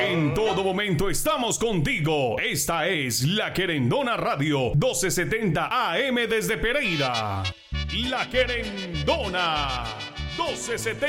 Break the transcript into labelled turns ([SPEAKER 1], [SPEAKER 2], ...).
[SPEAKER 1] En todo momento estamos contigo. Esta es La Querendona Radio, 1270 AM desde Pereira. La Querendona, 1270.